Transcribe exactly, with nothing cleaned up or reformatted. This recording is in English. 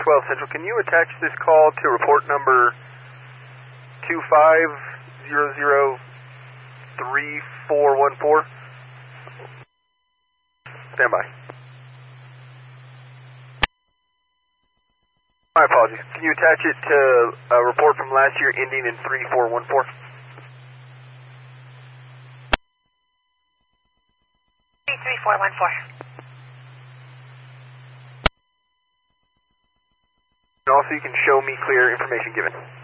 twelve Central, can you attach this call to report number two five zero zero three four one four? Stand by. My apologies. Can you attach it to a report from last year ending in three four one four? three four one four. And also you can show me clear information given.